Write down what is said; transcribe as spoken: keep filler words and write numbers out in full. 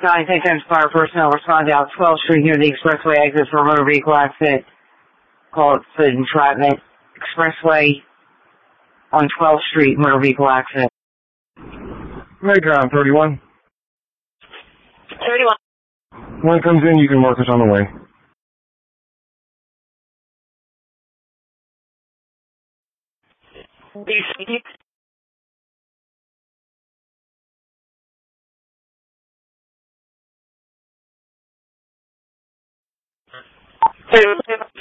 nine ten times fire personnel respond out twelfth Street near the expressway exit for a motor vehicle accident. Call it foot entrapment. Expressway on twelfth Street, motor vehicle accident. Mayground thirty-one. thirty-one. When it comes in, you can mark us on the way. Thirty-one.